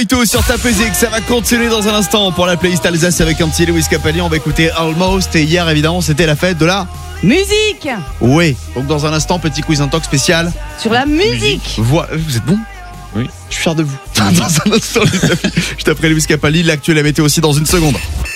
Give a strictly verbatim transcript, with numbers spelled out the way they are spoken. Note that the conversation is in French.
Tout sur ta musique, ça va continuer dans un instant pour la playlist Alsace avec un petit Lewis Capaldi. On va écouter Almost et hier évidemment c'était la fête de la musique. Oui, donc dans un instant petit quiz talk spécial sur la musique. Voilà, vous êtes bon? Oui. Je suis fier de vous. Dans un instant les amis, je t'appelle Lewis Capaldi, l'actu et la météo aussi dans une seconde.